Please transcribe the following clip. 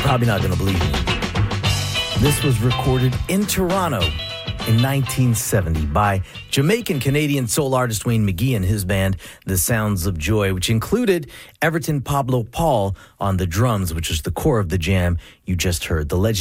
probably not going to believe me. This was recorded in Toronto in 1970 by Jamaican-Canadian soul artist Wayne McGee and his band, The Sounds of Joy, which included Everton Pablo Paul on the drums, which is the core of the jam you just heard. The legend